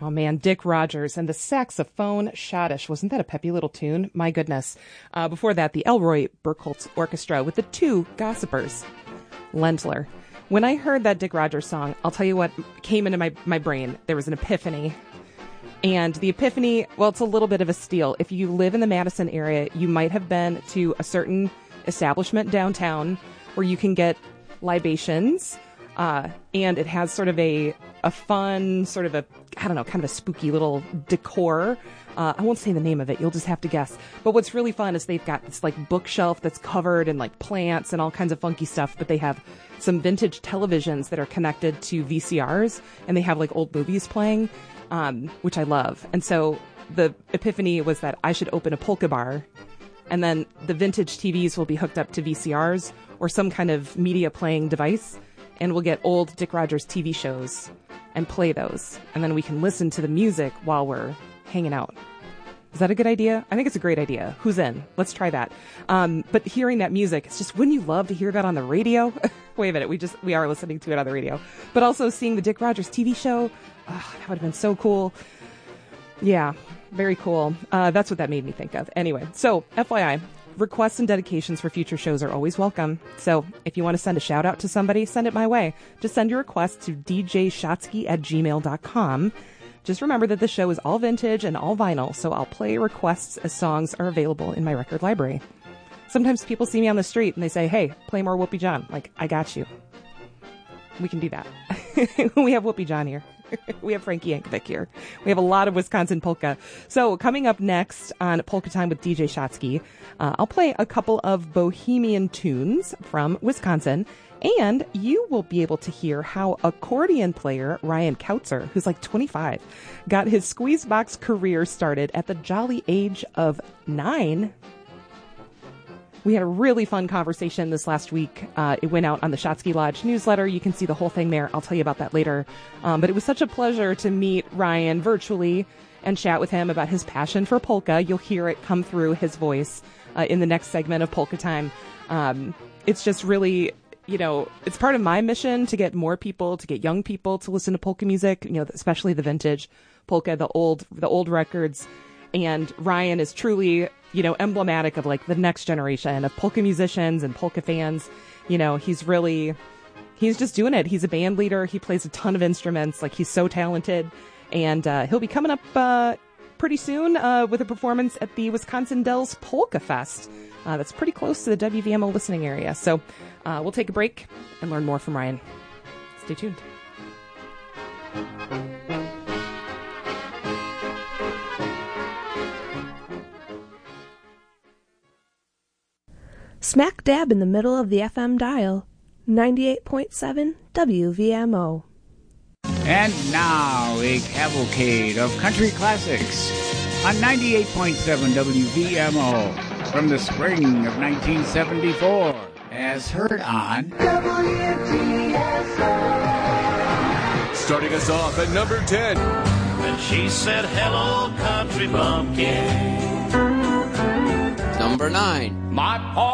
Oh, man, Dick Rogers and the Saxophone Schottish. Wasn't that a peppy little tune? My goodness. Before that, the Elroy Burkholz Orchestra with the Two Gossipers. Lendler. When I heard that Dick Rogers song, I'll tell you what came into my brain. There was an epiphany. And the epiphany, well, it's a little bit of a steal. If you live in the Madison area, you might have been to a certain establishment downtown where you can get libations. And it has sort of a fun, sort of kind of a spooky little decor. I won't say the name of it. You'll just have to guess. But what's really fun is they've got this like bookshelf that's covered in like plants and all kinds of funky stuff. But they have some vintage televisions that are connected to VCRs, and they have like old movies playing, which I love. And so the epiphany was that I should open a polka bar, and then the vintage TVs will be hooked up to VCRs or some kind of media playing device. And we'll get old Dick Rogers TV shows and play those. And then we can listen to the music while we're hanging out. Is that a good idea? I think it's a great idea. Who's in? Let's try that. But hearing that music, it's just, wouldn't you love to hear that on the radio? Wait a minute, we are listening to it on the radio. But also seeing the Dick Rogers TV show, that would have been so cool. Yeah, very cool. That's what that made me think of. Anyway, so FYI, requests and dedications for future shows are always welcome. So if you want to send a shout out to somebody, send it my way. Just send your request to djshotsky@gmail.com. Just remember that the show is all vintage and all vinyl, so I'll play requests as songs are available in my record library. Sometimes people see me on the street and they say, hey, play more Whoopi John. Like, I got you. We can do that. We have Whoopi John here. We have Frankie Yankovic here. We have a lot of Wisconsin polka. So coming up next on Polka Time with DJ Shotsky, I'll play a couple of bohemian tunes from Wisconsin, and you will be able to hear how accordion player Ryan Kautzer, who's like 25, got his squeezebox career started at the jolly age of 9. We had a really fun conversation this last week. It went out on the Shotsky Lodge newsletter. You can see the whole thing there. I'll tell you about that later. But it was such a pleasure to meet Ryan virtually and chat with him about his passion for polka. You'll hear it come through his voice in the next segment of Polka Time. It's just really, it's part of my mission to get more people, to get young people to listen to polka music, especially the vintage polka, the old records. And Ryan is truly, emblematic of like the next generation of polka musicians and polka fans. He's just doing it. He's a band leader. He plays a ton of instruments. Like, he's so talented. And he'll be coming up pretty soon with a performance at the Wisconsin Dells Polka Fest. That's pretty close to the WVMO listening area. So we'll take a break and learn more from Ryan. Stay tuned. Smack dab in the middle of the FM dial, 98.7 WVMO. And now a cavalcade of country classics on 98.7 WVMO from the spring of 1974, as heard on WTSO. Starting us off at number 10. And she said, hello, country bumpkin. Number 9. My